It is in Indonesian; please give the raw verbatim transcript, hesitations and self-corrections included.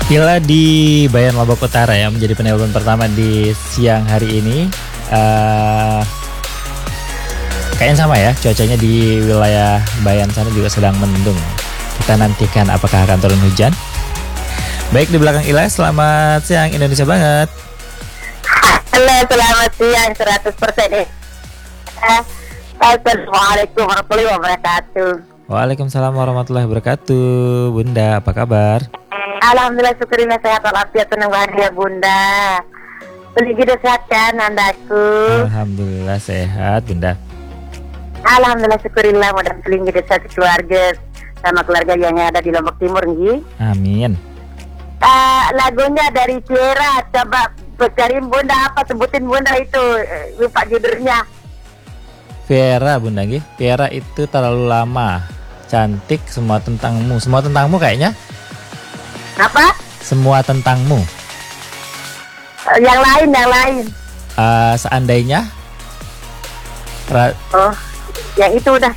Ila di Bayan Lombok Utara ya, menjadi penelpon pertama di siang hari ini. Uh, kayaknya sama ya, cuacanya di wilayah Bayan sana juga sedang mendung. Kita nantikan apakah akan turun hujan. Baik, di belakang Ila, selamat siang Indonesia banget. Halo, selamat siang seratus persen. Assalamualaikum warahmatullahi wabarakatuh. Waalaikumsalam warahmatullahi wabarakatuh. Bunda, apa kabar? Alhamdulillah, syukurillah sehat walafiat, senang bahagia Bunda. Beli gitu sehat kan andaku? Alhamdulillah sehat Bunda. Alhamdulillah syukurillah, mudah seling gitu sehat keluarga sama keluarga yang ada di Lombok Timur nggih. Amin. Uh, lagunya dari Ciara, coba becarin Bunda apa, sebutin Bunda itu, lupa judulnya. Vera Bunda nggih. Vera itu terlalu lama. Cantik, semua tentangmu. Semua tentangmu kayaknya. Apa? Semua tentangmu. Uh, yang lain, yang lain. Uh, seandainya. Ra- oh, yang itu udah